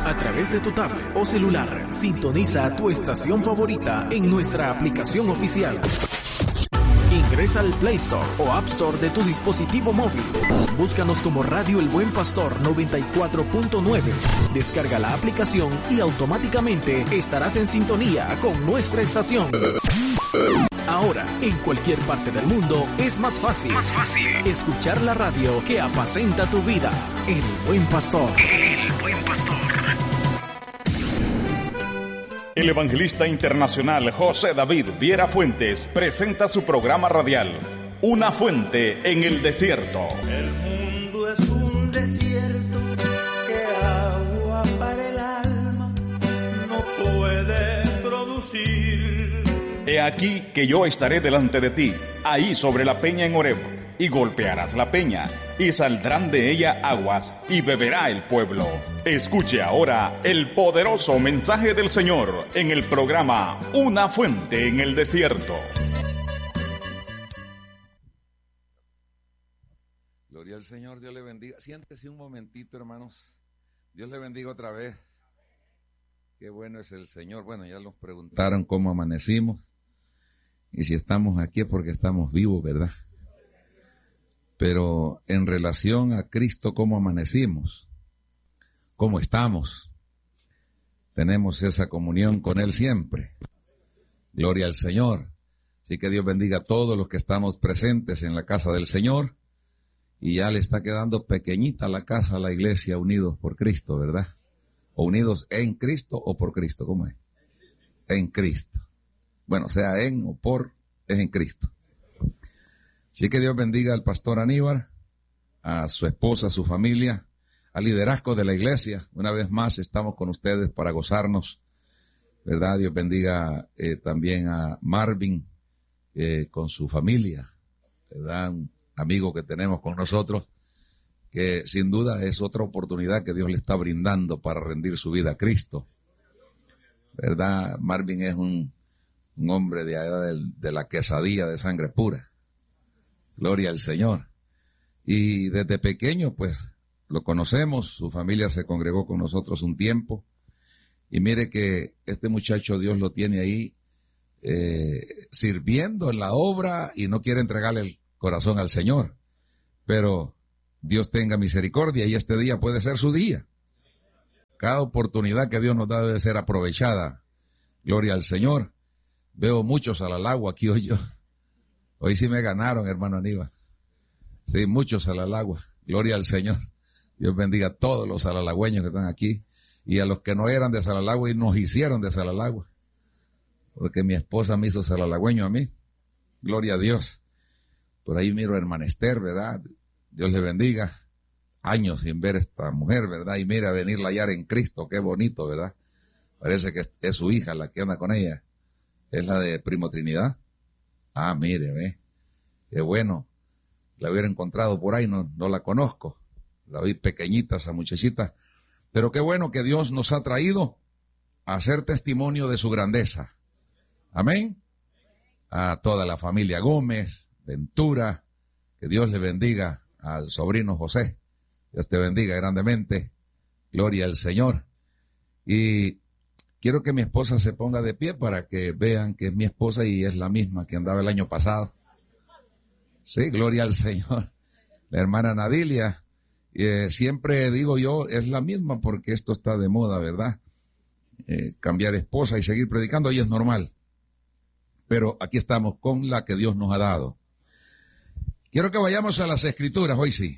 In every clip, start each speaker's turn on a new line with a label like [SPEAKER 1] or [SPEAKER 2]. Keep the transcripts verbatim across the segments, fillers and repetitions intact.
[SPEAKER 1] A través de tu tablet o celular, sintoniza tu estación favorita en nuestra aplicación oficial. Ingresa al Play Store o App Store de tu dispositivo móvil. Búscanos como Radio El Buen Pastor noventa y cuatro punto nueve. Descarga la aplicación y automáticamente estarás en sintonía con nuestra estación. Ahora, en cualquier parte del mundo, es más fácil, más fácil escuchar la radio que apacenta tu vida. El Buen Pastor. El Buen Pastor.
[SPEAKER 2] El evangelista internacional José David Viera Fuentes presenta su programa radial, Una Fuente en el Desierto.
[SPEAKER 3] El mundo es un desierto que agua para el alma no puede producir.
[SPEAKER 2] He aquí que yo estaré delante de ti, ahí sobre la peña en Horeb, y golpearás la peña, y saldrán de ella aguas, y beberá el pueblo. Escuche ahora el poderoso mensaje del Señor en el programa Una Fuente en el Desierto.
[SPEAKER 4] Gloria al Señor, Dios le bendiga. Siéntese un momentito, hermanos. Dios le bendiga otra vez. Qué bueno es el Señor. Bueno, ya nos preguntaron cómo amanecimos. Y si estamos aquí es porque estamos vivos, ¿verdad? Pero en relación a Cristo, ¿cómo amanecimos? ¿Cómo estamos? Tenemos esa comunión con Él siempre. Gloria al Señor. Así que Dios bendiga a todos los que estamos presentes en la casa del Señor. Y ya le está quedando pequeñita la casa a la iglesia, unidos por Cristo, ¿verdad? O unidos en Cristo o por Cristo, ¿cómo es? En Cristo. Bueno, sea en o por, es en Cristo. Así que Dios bendiga al pastor Aníbal, a su esposa, a su familia, al liderazgo de la iglesia. Una vez más estamos con ustedes para gozarnos, ¿verdad? Dios bendiga eh, también a Marvin eh, con su familia, ¿verdad? Un amigo que tenemos con nosotros, que sin duda es otra oportunidad que Dios le está brindando para rendir su vida a Cristo, ¿verdad? Marvin es un, un hombre de allá de, de la quesadilla de sangre pura. Gloria al Señor. Y desde pequeño, pues, lo conocemos, su familia se congregó con nosotros un tiempo, y mire que este muchacho Dios lo tiene ahí, eh, sirviendo en la obra, y no quiere entregarle el corazón al Señor, pero Dios tenga misericordia, y este día puede ser su día. Cada oportunidad que Dios nos da debe ser aprovechada. Gloria al Señor. Veo muchos al agua aquí hoy yo. Hoy sí me ganaron, hermano Aníbal. Sí, muchos al agua. Gloria al Señor. Dios bendiga a todos los salalagüeños que están aquí y a los que no eran de Salalagua y nos hicieron de Salalagua. Porque mi esposa me hizo salalagüeño a mí. Gloria a Dios. Por ahí miro a hermana Esther, ¿verdad? Dios le bendiga. Años sin ver a esta mujer, ¿verdad? Y mira, venirla a hallar en Cristo. Qué bonito, ¿verdad? Parece que es su hija la que anda con ella. Es la de Primo Trinidad. Ah, mire, ve. Qué bueno. La hubiera encontrado por ahí, no, no la conozco. La vi pequeñita, esa muchachita. Pero qué bueno que Dios nos ha traído a hacer testimonio de su grandeza. Amén. A toda la familia Gómez, Ventura, que Dios le bendiga al sobrino José. Dios te bendiga grandemente. Gloria al Señor. Y quiero que mi esposa se ponga de pie para que vean que es mi esposa y es la misma que andaba el año pasado. Sí, gloria al Señor. La hermana Nadilia, eh, siempre digo yo, es la misma porque esto está de moda, ¿verdad? Eh, cambiar esposa y seguir predicando, y es normal. Pero aquí estamos con la que Dios nos ha dado. Quiero que vayamos a las Escrituras, hoy sí.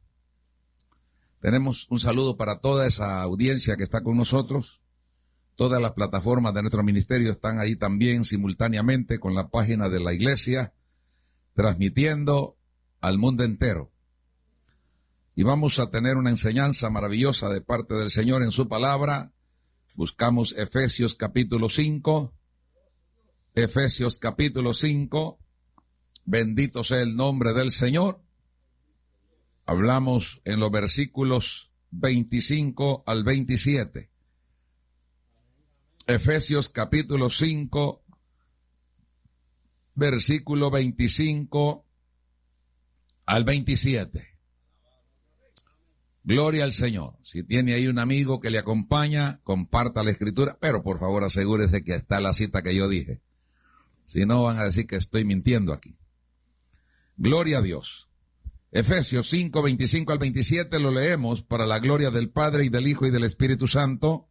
[SPEAKER 4] Tenemos un saludo para toda esa audiencia que está con nosotros. Todas las plataformas de nuestro ministerio están ahí también simultáneamente con la página de la iglesia, transmitiendo al mundo entero. Y vamos a tener una enseñanza maravillosa de parte del Señor en su palabra. Buscamos Efesios capítulo cinco. Efesios capítulo cinco. Bendito sea el nombre del Señor. Hablamos en los versículos veinticinco al veintisiete. Efesios capítulo cinco, versículo veinticinco al veintisiete. Gloria al Señor. Si tiene ahí un amigo que le acompaña, comparta la escritura, pero por favor asegúrese que está la cita que yo dije. Si no, van a decir que estoy mintiendo aquí. Gloria a Dios. Efesios cinco, veinticinco al veintisiete lo leemos para la gloria del Padre y del Hijo y del Espíritu Santo.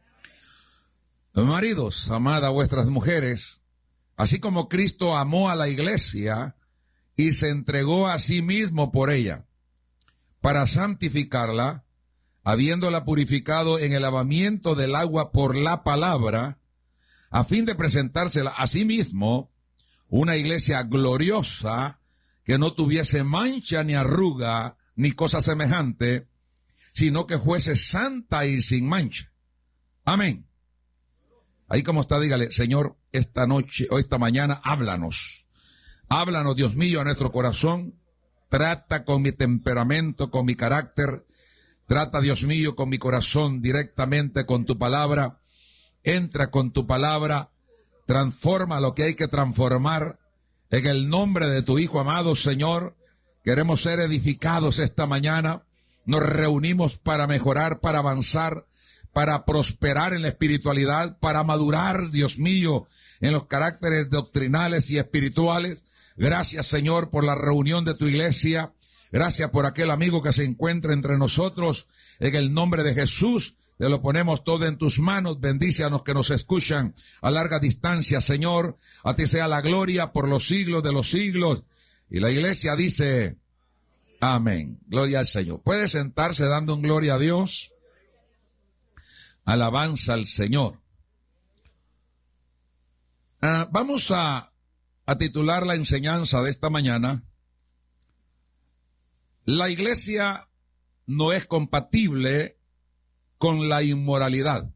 [SPEAKER 4] Maridos, amad a vuestras mujeres, así como Cristo amó a la iglesia y se entregó a sí mismo por ella, para santificarla, habiéndola purificado en el lavamiento del agua por la palabra, a fin de presentársela a sí mismo, una iglesia gloriosa, que no tuviese mancha ni arruga ni cosa semejante, sino que fuese santa y sin mancha. Amén. Ahí como está, dígale, Señor, esta noche o esta mañana, háblanos. Háblanos, Dios mío, a nuestro corazón. Trata con mi temperamento, con mi carácter. Trata, Dios mío, con mi corazón directamente con tu palabra. Entra con tu palabra. Transforma lo que hay que transformar. En el nombre de tu Hijo amado, Señor, queremos ser edificados esta mañana. Nos reunimos para mejorar, para avanzar, para prosperar en la espiritualidad, para madurar, Dios mío, en los caracteres doctrinales y espirituales. Gracias, Señor, por la reunión de tu iglesia. Gracias por aquel amigo que se encuentra entre nosotros. En el nombre de Jesús, te lo ponemos todo en tus manos. Bendice a los que nos escuchan a larga distancia, Señor. A ti sea la gloria por los siglos de los siglos. Y la iglesia dice, amén. Gloria al Señor. ¿Puede sentarse dando un gloria a Dios? Alabanza al Señor. Ah, vamos a, a titular la enseñanza de esta mañana. La iglesia no es compatible con la inmoralidad.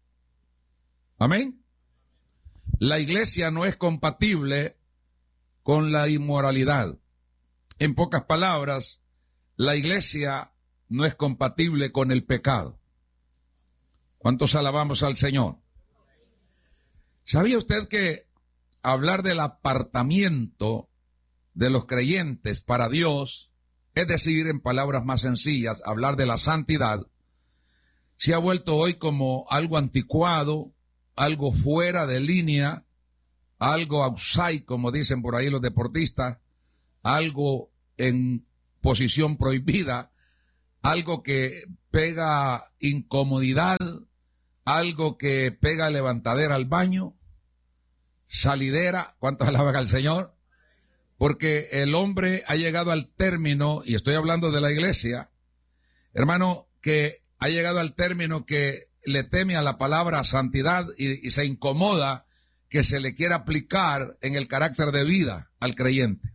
[SPEAKER 4] Amén. La iglesia no es compatible con la inmoralidad. En pocas palabras, la iglesia no es compatible con el pecado. ¿Cuántos alabamos al Señor? ¿Sabía usted que hablar del apartamiento de los creyentes para Dios, es decir, en palabras más sencillas, hablar de la santidad, se ha vuelto hoy como algo anticuado, algo fuera de línea, algo outside, como dicen por ahí los deportistas, algo en posición prohibida, algo que pega incomodidad, algo que pega levantadera al baño, salidera, ¿cuántos alaban al Señor? Porque el hombre ha llegado al término, y estoy hablando de la iglesia, hermano, que ha llegado al término que le teme a la palabra santidad y, y se incomoda que se le quiera aplicar en el carácter de vida al creyente.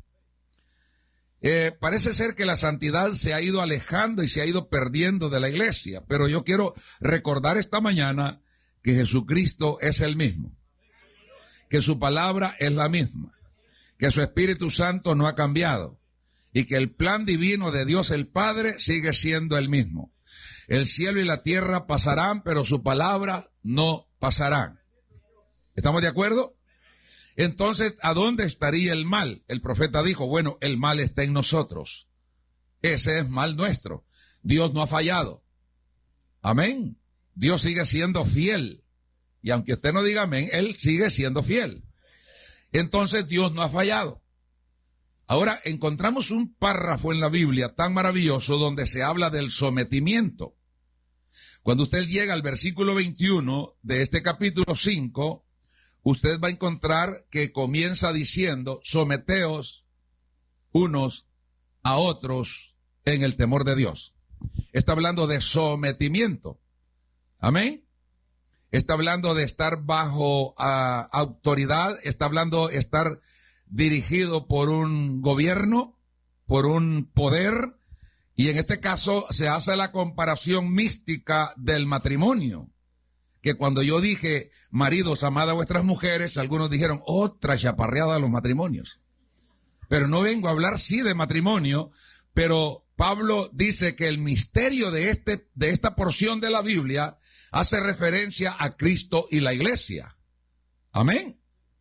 [SPEAKER 4] Eh, parece ser que la santidad se ha ido alejando y se ha ido perdiendo de la iglesia, pero yo quiero recordar esta mañana que Jesucristo es el mismo, que su palabra es la misma, que su Espíritu Santo no ha cambiado y que el plan divino de Dios el Padre sigue siendo el mismo. El cielo y la tierra pasarán, pero su palabra no pasarán. ¿Estamos de acuerdo? Entonces, ¿a dónde estaría el mal? El profeta dijo, bueno, el mal está en nosotros. Ese es mal nuestro. Dios no ha fallado. Amén. Dios sigue siendo fiel. Y aunque usted no diga amén, Él sigue siendo fiel. Entonces, Dios no ha fallado. Ahora, encontramos un párrafo en la Biblia tan maravilloso donde se habla del sometimiento. Cuando usted llega al versículo veintiuno de este capítulo cinco, usted va a encontrar que comienza diciendo, someteos unos a otros en el temor de Dios. Está hablando de sometimiento. Amén. Está hablando de estar bajo uh, autoridad, está hablando de estar dirigido por un gobierno, por un poder, y en este caso se hace la comparación mística del matrimonio. Que cuando yo dije, maridos, amad a vuestras mujeres, algunos dijeron, otra chaparreada de los matrimonios. Pero no vengo a hablar sí de matrimonio, pero Pablo dice que el misterio de este, de esta porción de la Biblia hace referencia a Cristo y la iglesia. Amén.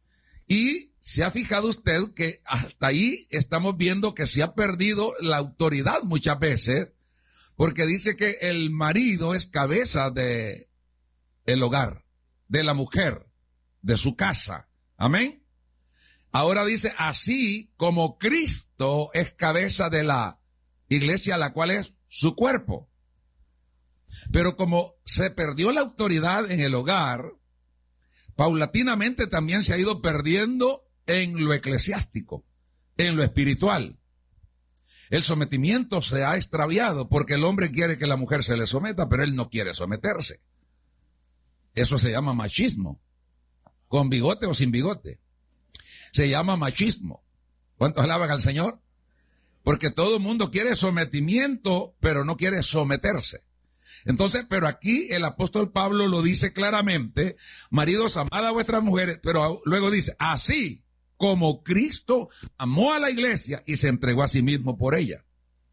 [SPEAKER 4] Y se ha fijado usted que hasta ahí estamos viendo que se ha perdido la autoridad muchas veces, Porque dice que el marido es cabeza de el hogar, de la mujer, de su casa. Amén. Ahora dice, así como Cristo es cabeza de la iglesia, la cual es su cuerpo. Pero como se perdió la autoridad en el hogar, paulatinamente también se ha ido perdiendo en lo eclesiástico, en lo espiritual. El sometimiento se ha extraviado porque el hombre quiere que la mujer se le someta, pero él no quiere someterse. Eso se llama machismo, con bigote o sin bigote. Se llama machismo. ¿Cuántos alaban al Señor? Porque todo el mundo quiere sometimiento, pero no quiere someterse. Entonces, pero aquí el apóstol Pablo lo dice claramente, maridos, amad a vuestras mujeres, pero luego dice, así como Cristo amó a la iglesia y se entregó a sí mismo por ella.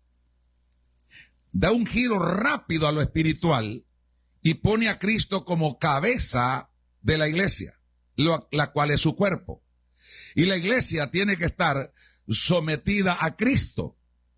[SPEAKER 4] Da un giro rápido a lo espiritual y pone a Cristo como cabeza de la iglesia, lo, la cual es su cuerpo. Y la iglesia tiene que estar sometida a Cristo,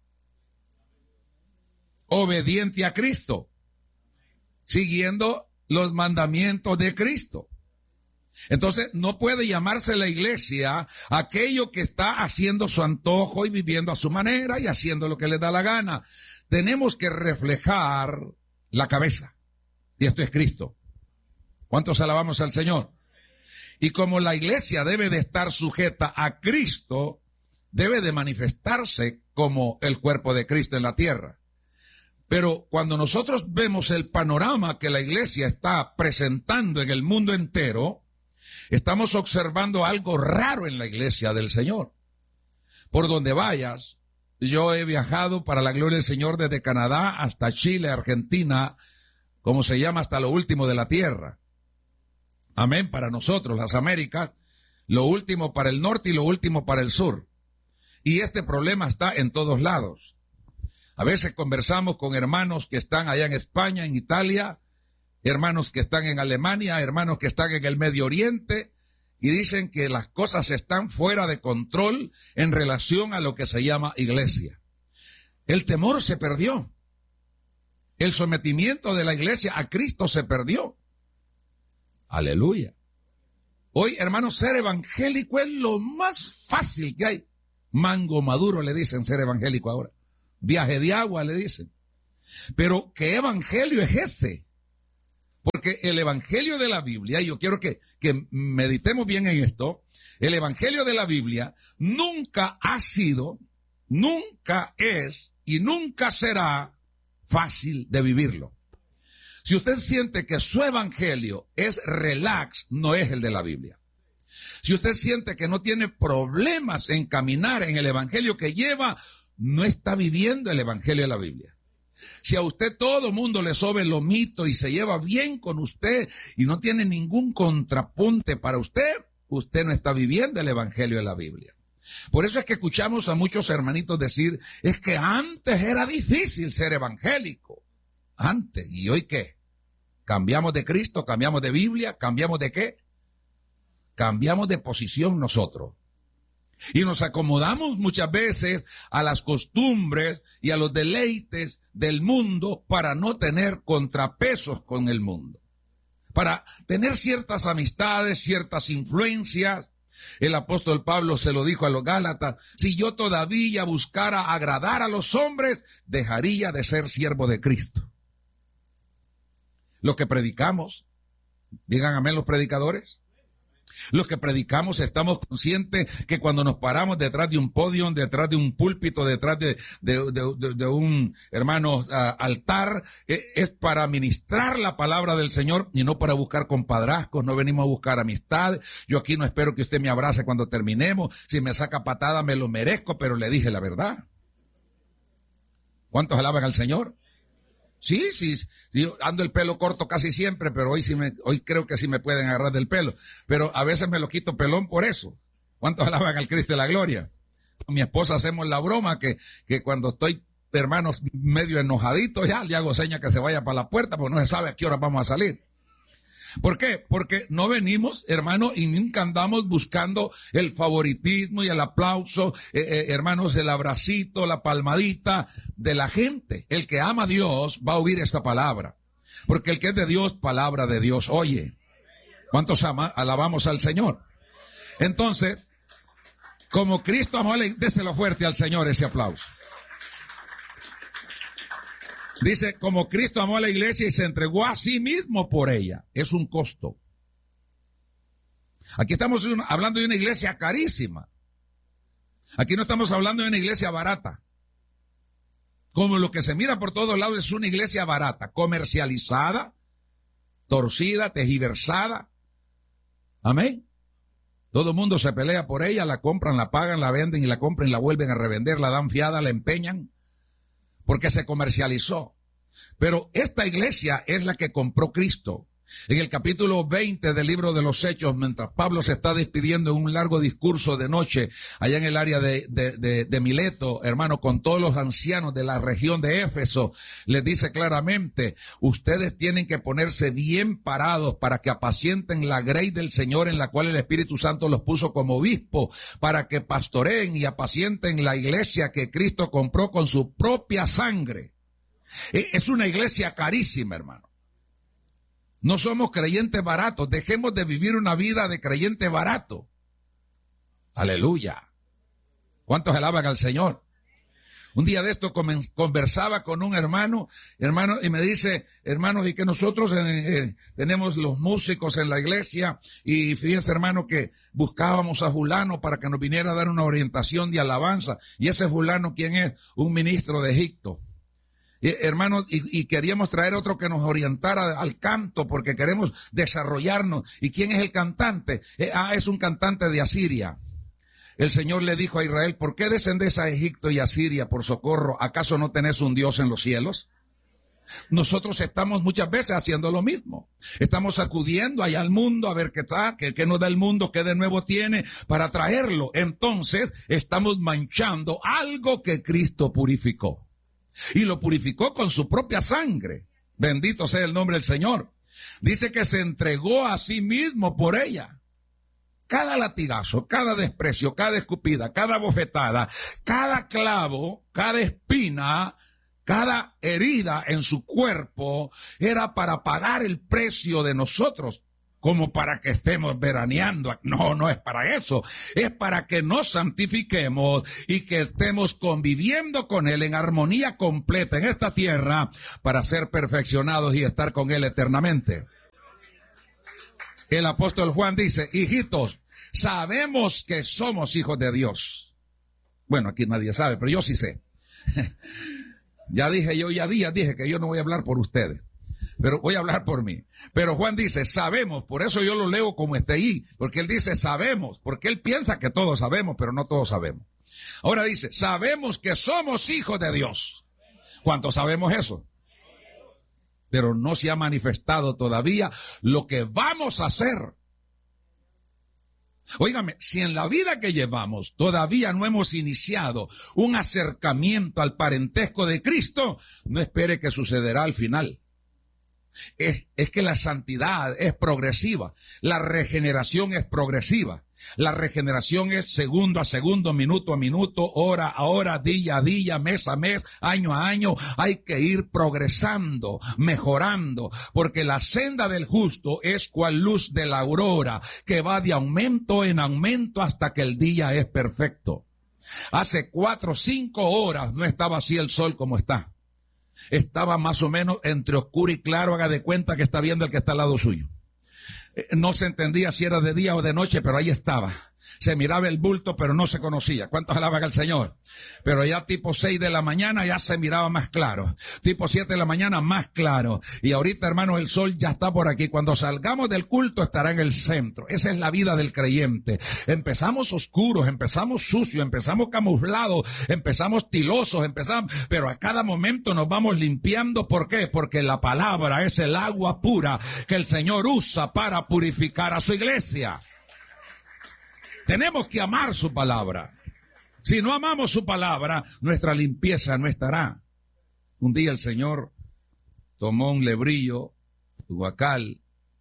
[SPEAKER 4] obediente a Cristo, siguiendo los mandamientos de Cristo. Entonces, no puede llamarse la iglesia aquello que está haciendo su antojo y viviendo a su manera y haciendo lo que le da la gana. Tenemos que reflejar la cabeza. Y esto es Cristo. ¿Cuántos alabamos al Señor? Y como la iglesia debe de estar sujeta a Cristo, debe de manifestarse como el cuerpo de Cristo en la tierra. Pero cuando nosotros vemos el panorama que la iglesia está presentando en el mundo entero, estamos observando algo raro en la iglesia del Señor. Por donde vayas, yo he viajado para la gloria del Señor desde Canadá hasta Chile, Argentina, como se llama, hasta lo último de la tierra. Amén, para nosotros, las Américas, lo último para el norte y lo último para el sur. Y este problema está en todos lados. A veces conversamos con hermanos que están allá en España, en Italia, hermanos que están en Alemania, hermanos que están en el Medio Oriente, y dicen que las cosas están fuera de control en relación a lo que se llama iglesia. El temor se perdió. El sometimiento de la iglesia a Cristo se perdió. Aleluya. Hoy, hermanos, ser evangélico es lo más fácil que hay. Mango maduro le dicen ser evangélico ahora. Viaje de agua le dicen. Pero ¿qué evangelio es ese? Porque el evangelio de la Biblia, y yo quiero que, que meditemos bien en esto, el evangelio de la Biblia nunca ha sido, nunca es y nunca será fácil de vivirlo. Si usted siente que su evangelio es relax, no es el de la Biblia. Si usted siente que no tiene problemas en caminar en el evangelio que lleva, no está viviendo el evangelio de la Biblia. Si a usted todo mundo le sobe el lomito y se lleva bien con usted y no tiene ningún contrapunte para usted, usted no está viviendo el evangelio de la Biblia. Por eso es que escuchamos a muchos hermanitos decir, es que antes era difícil ser evangélico. Antes, ¿y hoy qué? ¿Cambiamos de Cristo? ¿Cambiamos de Biblia? ¿Cambiamos de qué? Cambiamos de posición nosotros. Y nos acomodamos muchas veces a las costumbres y a los deleites del mundo para no tener contrapesos con el mundo. Para tener ciertas amistades, ciertas influencias. El apóstol Pablo se lo dijo a los Gálatas, si yo todavía buscara agradar a los hombres, dejaría de ser siervo de Cristo. Lo que predicamos, digan amén los predicadores. Los que predicamos estamos conscientes que cuando nos paramos detrás de un podio, detrás de un púlpito, detrás de, de, de, de, de un, hermano, uh, altar, eh, es para ministrar la palabra del Señor y no para buscar compadrazgos, no venimos a buscar amistad. Yo aquí no espero que usted me abrace cuando terminemos. Si me saca patada me lo merezco, pero le dije la verdad. ¿Cuántos alaban al Señor? Sí, sí, sí, yo ando el pelo corto casi siempre, pero hoy sí me, hoy creo que sí me pueden agarrar del pelo. Pero a veces me lo quito pelón por eso. ¿Cuántos alaban al Cristo de la gloria? Con mi esposa hacemos la broma que, que cuando estoy, hermanos, medio enojadito, ya le hago seña que se vaya para la puerta, porque no se sabe a qué hora vamos a salir. ¿Por qué? Porque no venimos, hermano, y nunca andamos buscando el favoritismo y el aplauso, eh, eh, hermanos, el abracito, la palmadita de la gente. El que ama a Dios va a oír esta palabra. Porque el que es de Dios, palabra de Dios oye. ¿Cuántos ama, alabamos al Señor? Entonces, como Cristo amó a la iglesia, déselo fuerte al Señor ese aplauso. Dice, como Cristo amó a la iglesia y se entregó a sí mismo por ella. Es un costo. Aquí estamos hablando de una iglesia carísima. Aquí no estamos hablando de una iglesia barata. Como lo que se mira por todos lados es una iglesia barata, comercializada, torcida, tergiversada. Amén. Todo el mundo se pelea por ella, la compran, la pagan, la venden y la compran y la vuelven a revender, la dan fiada, la empeñan. Porque se comercializó. Pero esta iglesia es la que compró Cristo. En el capítulo veinte del libro de los Hechos, mientras Pablo se está despidiendo en un largo discurso de noche, allá en el área de, de, de, de Mileto, hermano, con todos los ancianos de la región de Éfeso, les dice claramente, ustedes tienen que ponerse bien parados para que apacienten la grey del Señor en la cual el Espíritu Santo los puso como obispo, para que pastoreen y apacienten la iglesia que Cristo compró con su propia sangre. Es una iglesia carísima, hermano. No somos creyentes baratos. Dejemos de vivir una vida de creyente barato. Aleluya. ¿Cuántos alaban al Señor? Un día de esto conversaba con un hermano, hermano, y me dice, hermanos, y que nosotros eh, eh, tenemos los músicos en la iglesia, y fíjense, hermano, que buscábamos a fulano para que nos viniera a dar una orientación de alabanza. Y ese fulano, ¿quién es? Un ministro de Egipto. Y, hermanos, y, y queríamos traer otro que nos orientara al canto porque queremos desarrollarnos. ¿Y quién es el cantante? Eh, ah, es un cantante de Asiria. El Señor le dijo a Israel, ¿por qué descendés a Egipto y a Siria por socorro? ¿Acaso no tenés un Dios en los cielos? Nosotros estamos muchas veces haciendo lo mismo. Estamos acudiendo allá al mundo a ver qué está, qué, qué nos da el mundo, qué de nuevo tiene para traerlo. Entonces estamos manchando algo que Cristo purificó. Y lo purificó con su propia sangre. Bendito sea el nombre del Señor. Dice que se entregó a sí mismo por ella. Cada latigazo, cada desprecio, cada escupida, cada bofetada, cada clavo, cada espina, cada herida en su cuerpo era para pagar el precio de nosotros. Como para que estemos veraneando. No, no es para eso. Es para que nos santifiquemos y que estemos conviviendo con Él en armonía completa en esta tierra para ser perfeccionados y estar con Él eternamente. El apóstol Juan dice, hijitos, sabemos que somos hijos de Dios. Bueno, aquí nadie sabe, pero yo sí sé. Ya dije yo, ya días dije que yo no voy a hablar por ustedes. Pero voy a hablar por mí. Pero Juan dice, sabemos, por eso yo lo leo como está ahí, porque él dice, sabemos, porque él piensa que todos sabemos, pero no todos sabemos. Ahora dice, sabemos que somos hijos de Dios. ¿Cuántos sabemos eso? Pero no se ha manifestado todavía lo que vamos a hacer. Óigame, si en la vida que llevamos todavía no hemos iniciado un acercamiento al parentesco de Cristo, no espere que sucederá al final. Es, es que la santidad es progresiva, la regeneración es progresiva, la regeneración es segundo a segundo, minuto a minuto, hora a hora, día a día, mes a mes, año a año. Hay que ir progresando, mejorando, porque la senda del justo es cual luz de la aurora, que va de aumento en aumento hasta que el día es perfecto. Hace cuatro o cinco horas no estaba así el sol como está. Estaba más o menos entre oscuro y claro, haga de cuenta que está viendo el que está al lado suyo. No se entendía si era de día o de noche, pero ahí estaba. Se miraba el bulto, pero no se conocía. ¿Cuántos alaban al Señor? Pero ya tipo seis de la mañana ya se miraba más claro. Tipo siete de la mañana más claro. Y ahorita, hermanos, el sol ya está por aquí. Cuando salgamos del culto estará en el centro. Esa es la vida del creyente. Empezamos oscuros, empezamos sucios, empezamos camuflados, empezamos tilosos, empezamos, pero a cada momento nos vamos limpiando. ¿Por qué? Porque la palabra es el agua pura que el Señor usa para purificar a su iglesia. Tenemos que amar su palabra. Si no amamos su palabra, nuestra limpieza no estará. Un día el Señor tomó un lebrillo, guacal,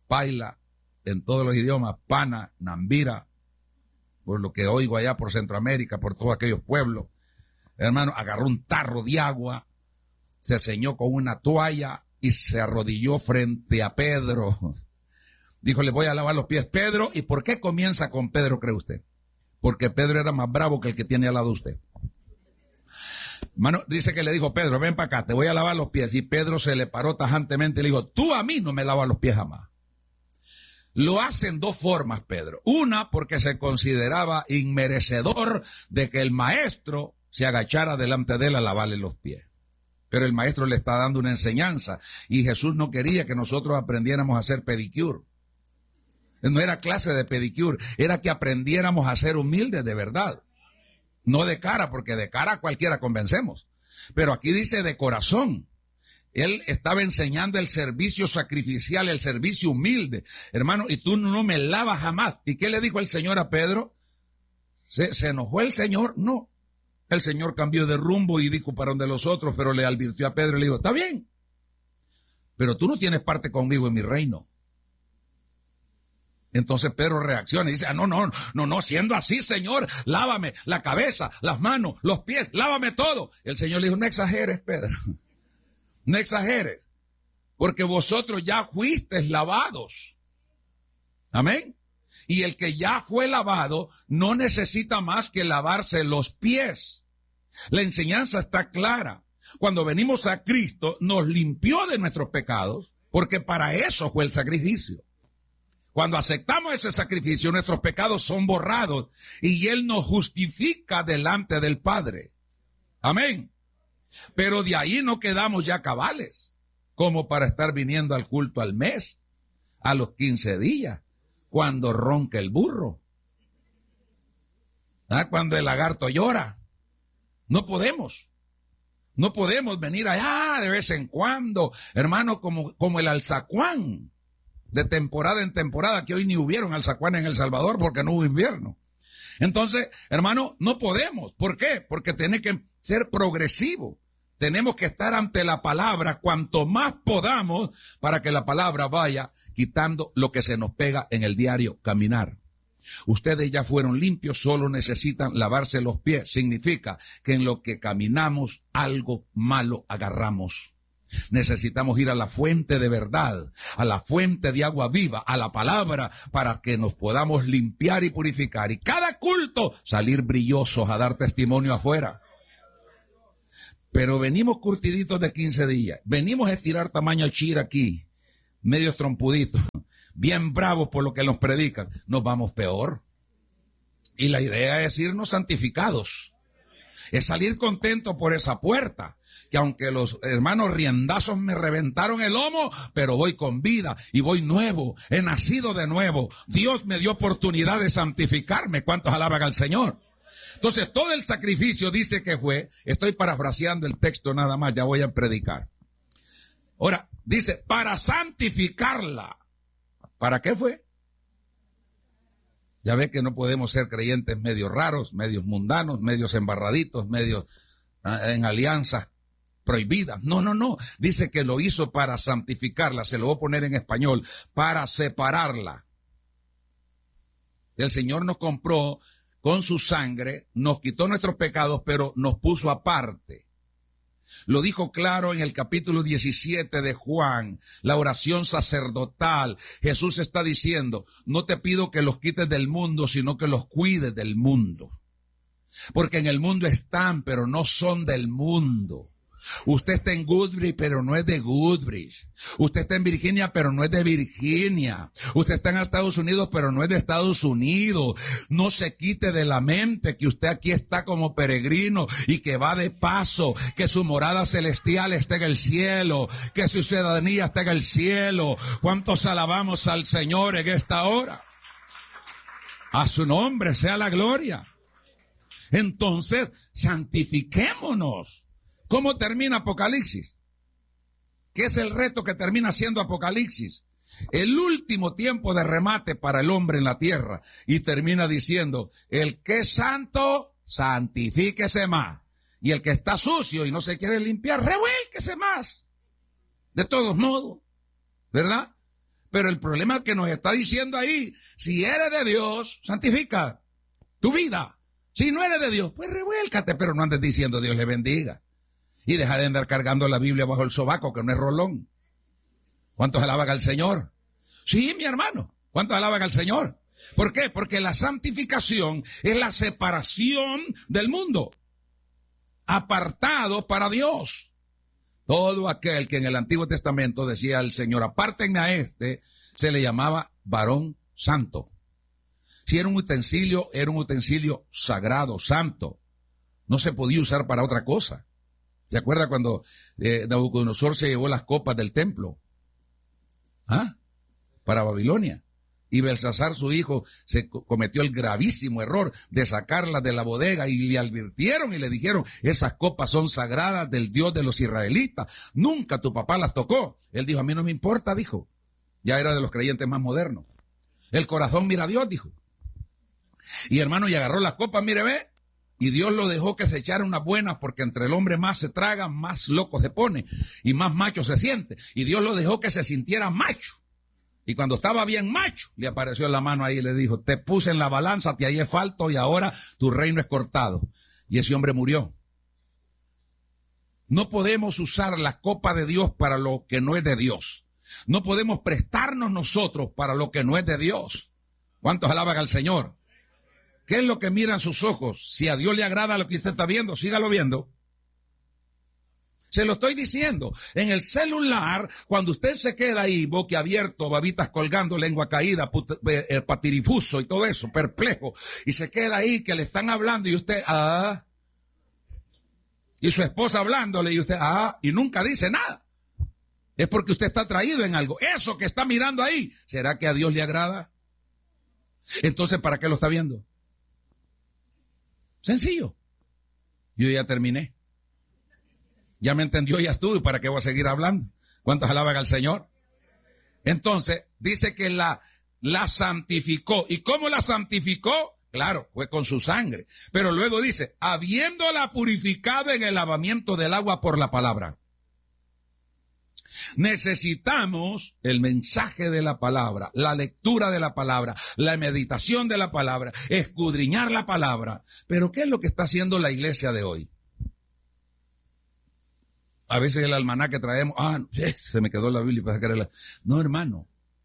[SPEAKER 4] paila, en todos los idiomas, pana, nambira, por lo que oigo allá por Centroamérica, por todos aquellos pueblos. Hermano, agarró un tarro de agua, se ceñó con una toalla y se arrodilló frente a Pedro. Dijo, le voy a lavar los pies. Pedro, ¿y por qué comienza con Pedro, cree usted? Porque Pedro era más bravo que el que tiene al lado de usted. Hermano, dice que le dijo, Pedro, ven para acá, te voy a lavar los pies. Y Pedro se le paró tajantemente y le dijo, tú a mí no me lavas los pies jamás. Lo hace en dos formas, Pedro. Una, porque se consideraba inmerecedor de que el maestro se agachara delante de él a lavarle los pies. Pero el maestro le está dando una enseñanza y Jesús no quería que nosotros aprendiéramos a hacer pedicure. No era clase de pedicure, era que aprendiéramos a ser humildes de verdad. No de cara, porque de cara a cualquiera convencemos. Pero aquí dice de corazón. Él estaba enseñando el servicio sacrificial, el servicio humilde. Hermano, y tú no me lavas jamás. ¿Y qué le dijo el Señor a Pedro? ¿Se, se enojó el Señor? No. El Señor cambió de rumbo y dijo para donde los otros, pero le advirtió a Pedro y le dijo, está bien, pero tú no tienes parte conmigo en mi reino. Entonces Pedro reacciona y dice, ah, no, no, no, no, siendo así, Señor, lávame la cabeza, las manos, los pies, lávame todo. El Señor le dijo, no exageres, Pedro, no exageres, porque vosotros ya fuisteis lavados. Amén. Y el que ya fue lavado no necesita más que lavarse los pies. La enseñanza está clara. Cuando venimos a Cristo, nos limpió de nuestros pecados, porque para eso fue el sacrificio. Cuando aceptamos ese sacrificio, nuestros pecados son borrados y Él nos justifica delante del Padre. Amén. Pero de ahí no quedamos ya cabales, como para estar viniendo al culto al mes, a los quince días, cuando ronca el burro, ¿ah? Cuando el lagarto llora. No podemos. No podemos venir allá de vez en cuando, hermano, como, como el alzacuán, de temporada en temporada, que hoy ni hubieron alzacuán en El Salvador porque no hubo invierno. Entonces, hermano, no podemos. ¿Por qué? Porque tiene que ser progresivo. Tenemos que estar ante la palabra cuanto más podamos para que la palabra vaya quitando lo que se nos pega en el diario caminar. Ustedes ya fueron limpios, solo necesitan lavarse los pies. Significa que en lo que caminamos algo malo agarramos. Necesitamos ir a la fuente de verdad, a la fuente de agua viva, a la palabra, para que nos podamos limpiar y purificar. Y cada culto salir brillosos a dar testimonio afuera. Pero venimos curtiditos de quince días. Venimos a estirar tamaño chira aquí, medios trompuditos, bien bravos por lo que nos predican. Nos vamos peor. Y la idea es irnos santificados. Es salir contento por esa puerta. Que aunque los hermanos riendazos me reventaron el lomo, pero voy con vida y voy nuevo. He nacido de nuevo. Dios me dio oportunidad de santificarme. ¿Cuántos alaban al Señor? Entonces, todo el sacrificio dice que fue, estoy parafraseando el texto nada más, ya voy a predicar. Ahora, dice, para santificarla. ¿Para qué fue? Ya ve que no podemos ser creyentes medios raros, medios mundanos, medios embarraditos, medios en alianzas prohibidas. No, no, no. Dice que lo hizo para santificarla. Se lo voy a poner en español. Para separarla. El Señor nos compró con su sangre, nos quitó nuestros pecados, pero nos puso aparte. Lo dijo claro en el capítulo diecisiete de Juan, la oración sacerdotal. Jesús está diciendo, no te pido que los quites del mundo, sino que los cuides del mundo. Porque en el mundo están, pero no son del mundo. Usted está en Goodrich, pero no es de Goodrich. Usted está en Virginia, pero no es de Virginia. Usted está en Estados Unidos, pero no es de Estados Unidos. No se quite de la mente que usted aquí está como peregrino y que va de paso, que su morada celestial está en el cielo, que su ciudadanía está en el cielo. ¿Cuántos alabamos al Señor en esta hora? A su nombre sea la gloria. Entonces, santifiquémonos. ¿Cómo termina Apocalipsis? ¿Qué es el reto que termina siendo Apocalipsis? El último tiempo de remate para el hombre en la tierra. Y termina diciendo, el que es santo, santifíquese más. Y el que está sucio y no se quiere limpiar, revuélquese más. De todos modos, ¿verdad? Pero el problema es que nos está diciendo ahí, si eres de Dios, santifica tu vida. Si no eres de Dios, pues revuélcate, pero no andes diciendo Dios le bendiga. Y deja de andar cargando la Biblia bajo el sobaco, que no es rolón. ¿Cuántos alaban al Señor? Sí, mi hermano. ¿Cuántos alaban al Señor? ¿Por qué? Porque la santificación es la separación del mundo, apartado para Dios. Todo aquel que en el Antiguo Testamento decía el Señor, apártenme a este, se le llamaba varón santo. Si era un utensilio, era un utensilio sagrado, santo. No se podía usar para otra cosa. ¿Se acuerda cuando eh, Nabucodonosor se llevó las copas del templo? ¿Ah? Para Babilonia. Y Belsasar, su hijo, se cometió el gravísimo error de sacarlas de la bodega y le advirtieron y le dijeron, esas copas son sagradas del Dios de los israelitas. Nunca tu papá las tocó. Él dijo, a mí no me importa, dijo. Ya era de los creyentes más modernos. El corazón mira a Dios, dijo. Y hermano, y agarró las copas, mire, ve. Y Dios lo dejó que se echara unas buenas, porque entre el hombre más se traga, más loco se pone y más macho se siente. Y Dios lo dejó que se sintiera macho. Y cuando estaba bien macho, le apareció en la mano ahí y le dijo, te puse en la balanza, te hallé falto y ahora tu reino es cortado. Y ese hombre murió. No podemos usar la copa de Dios para lo que no es de Dios. No podemos prestarnos nosotros para lo que no es de Dios. ¿Cuántos alaban al Señor? ¿Qué es lo que miran sus ojos? Si a Dios le agrada lo que usted está viendo, sígalo viendo. Se lo estoy diciendo. En el celular, cuando usted se queda ahí, boquiabierto, babitas colgando, lengua caída, put, eh, patirifuso y todo eso, perplejo, y se queda ahí que le están hablando y usted, ah, y su esposa hablándole y usted, ah, y nunca dice nada. Es porque usted está atraído en algo. Eso que está mirando ahí, ¿será que a Dios le agrada? Entonces, ¿para qué lo está viendo? Sencillo. Yo ya terminé. Ya me entendió, ya estuve, ¿para qué voy a seguir hablando? ¿Cuántos alaban al Señor? Entonces, dice que la, la santificó. ¿Y cómo la santificó? Claro, fue con su sangre. Pero luego dice, habiéndola purificado en el lavamiento del agua por la palabra. Necesitamos el mensaje de la palabra, la lectura de la palabra, la meditación de la palabra, escudriñar la palabra. Pero ¿qué es lo que está haciendo la iglesia de hoy? A veces el almanaque que traemos, ah, se me quedó la Biblia para sacarla. No, hermano.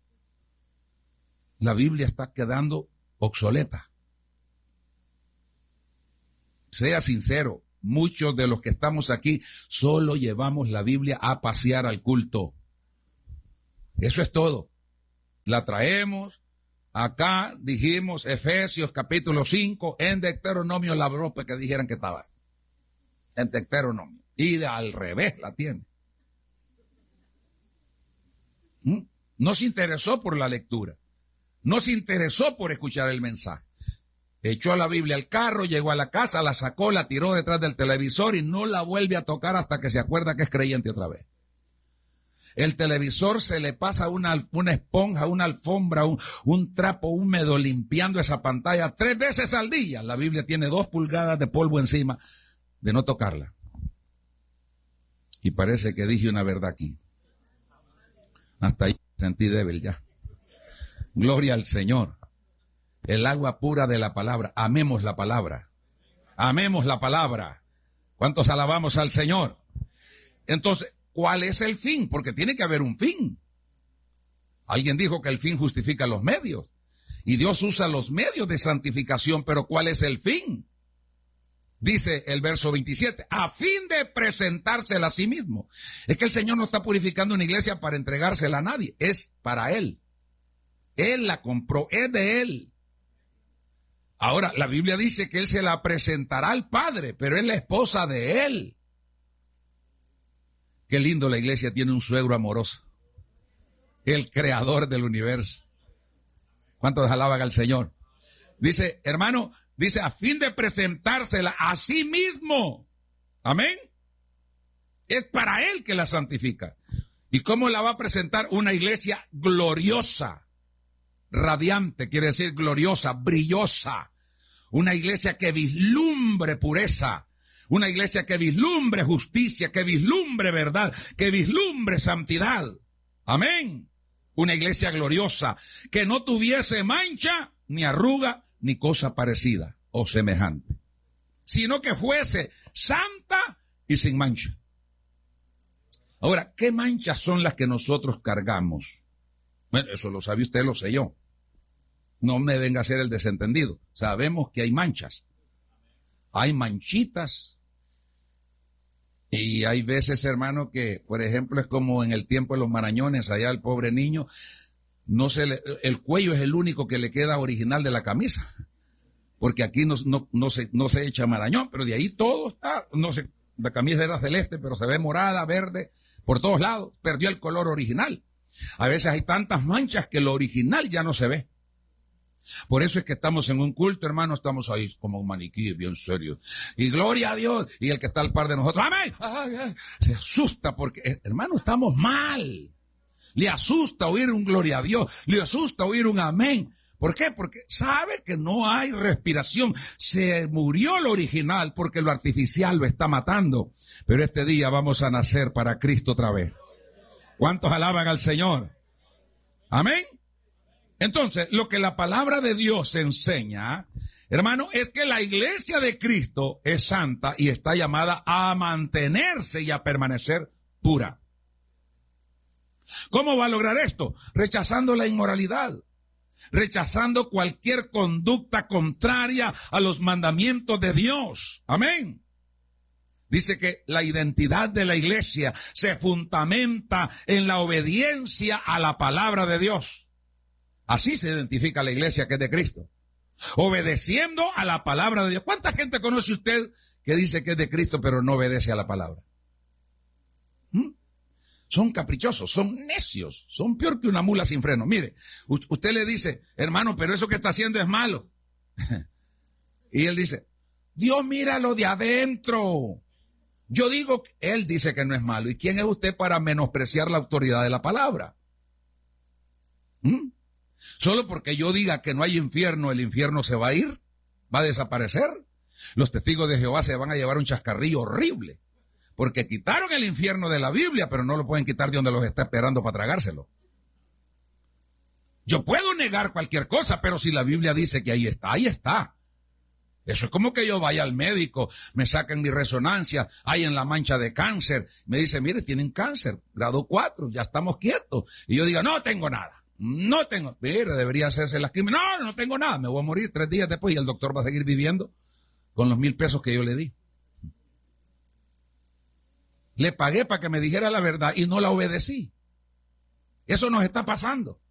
[SPEAKER 4] La Biblia está quedando obsoleta. Sea sincero, muchos de los que estamos aquí solo llevamos la Biblia a pasear al culto. Eso es todo. La traemos. Acá dijimos Efesios capítulo cinco, en Deuteronomio la ropa que dijeran que estaba. En Deuteronomio. Y de al revés la tiene. ¿Mm? No se interesó por la lectura. No se interesó por escuchar el mensaje. Echó la Biblia al carro, llegó a la casa, la sacó, la tiró detrás del televisor y no la vuelve a tocar hasta que se acuerda que es creyente otra vez. El televisor se le pasa una, una esponja, una alfombra, un, un trapo húmedo limpiando esa pantalla tres veces al día. La Biblia tiene dos pulgadas de polvo encima de no tocarla. Y parece que dije una verdad aquí. Hasta ahí me sentí débil ya. Gloria al Señor. El agua pura de la palabra. Amemos la palabra. Amemos la palabra. ¿Cuántos alabamos al Señor? Entonces, ¿cuál es el fin? Porque tiene que haber un fin. Alguien dijo que el fin justifica los medios. Y Dios usa los medios de santificación, pero ¿cuál es el fin? Dice el verso veintisiete, a fin de presentársela a sí mismo. Es que el Señor no está purificando una iglesia para entregársela a nadie, es para Él. Él la compró, es de Él. Ahora, la Biblia dice que Él se la presentará al Padre, pero es la esposa de Él. Qué lindo, la iglesia tiene un suegro amoroso. El creador del universo. ¿Cuántos alaban al Señor? Dice, hermano, dice, a fin de presentársela a sí mismo. Amén. Es para Él que la santifica. ¿Y cómo la va a presentar? Una iglesia gloriosa, radiante, quiere decir gloriosa, brillosa. Una iglesia que vislumbre pureza. Una iglesia que vislumbre justicia, que vislumbre verdad, que vislumbre santidad. Amén. una iglesia gloriosa, que no tuviese mancha, ni arruga, ni cosa parecida o semejante, sino que fuese santa y sin mancha. Ahora, ¿qué manchas son las que nosotros cargamos? Bueno, eso lo sabe usted, lo sé yo. No me venga a ser el desentendido. Sabemos que hay manchas. Hay manchitas. Y hay veces, hermano, que, por ejemplo, es como en el tiempo de los marañones, allá el pobre niño, no se le, el cuello es el único que le queda original de la camisa. Porque aquí no, no, no, se, no se echa marañón, pero de ahí todo está, no sé, la camisa era celeste, pero se ve morada, verde, por todos lados, perdió el color original. A veces hay tantas manchas que lo original ya no se ve. Por eso es que estamos en un culto, hermano, estamos ahí como un maniquí, bien serio. Y gloria a Dios, y el que está al par de nosotros, ¡amén! Ay, ay, se asusta porque, hermano, estamos mal. Le asusta oír un gloria a Dios, le asusta oír un amén. ¿Por qué? Porque sabe que no hay respiración. Se murió lo original porque lo artificial lo está matando. Pero este día vamos a nacer para Cristo otra vez. ¿Cuántos alaban al Señor? Amén. Entonces, lo que la palabra de Dios enseña, hermano, es que la iglesia de Cristo es santa y está llamada a mantenerse y a permanecer pura. ¿Cómo va a lograr esto? Rechazando la inmoralidad, rechazando cualquier conducta contraria a los mandamientos de Dios. Amén. Dice que la identidad de la iglesia se fundamenta en la obediencia a la palabra de Dios. Así se identifica la iglesia que es de Cristo. Obedeciendo a la palabra de Dios. ¿Cuánta gente conoce usted que dice que es de Cristo pero no obedece a la palabra? ¿Mm? Son caprichosos, son necios, son peor que una mula sin freno. Mire, usted le dice, hermano, pero eso que está haciendo es malo. Y él dice, Dios mira lo de adentro. Yo digo, él dice que no es malo. ¿Y quién es usted para menospreciar la autoridad de la palabra? ¿Mm? Solo porque yo diga que no hay infierno, el infierno se va a ir, va a desaparecer. Los testigos de Jehová se van a llevar un chascarrillo horrible, porque quitaron el infierno de la Biblia, pero no lo pueden quitar de donde los está esperando para tragárselo. Yo puedo negar cualquier cosa, pero si la Biblia dice que ahí está, ahí está. Eso es como que yo vaya al médico, me saquen mi resonancia, hay en la mancha de cáncer, me dice, mire, tienen cáncer, grado cuatro, ya estamos quietos. Y yo digo, no tengo nada. No tengo, mire, debería hacerse las quimios. No, no tengo nada, me voy a morir tres días después y el doctor va a seguir viviendo con los mil pesos que yo le di. Le pagué para que me dijera la verdad y no la obedecí. Eso nos está pasando.